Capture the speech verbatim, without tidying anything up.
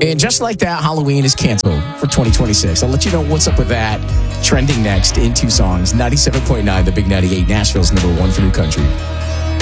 And just like that, Halloween is canceled for twenty twenty-six. I'll let you know what's up with that. Trending next in two songs. ninety-seven point nine, The Big ninety-eight, Nashville's number one for new country.